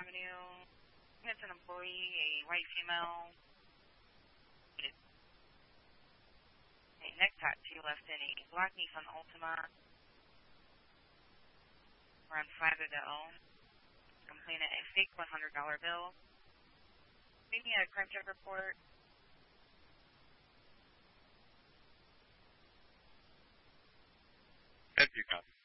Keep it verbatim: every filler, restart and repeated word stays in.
Avenue. It's an employee, a white female. A neck tattoo left in a black Nissan Altima. Around five ago. Complainant a fake one hundred dollar bill. We need a crime check report. If you got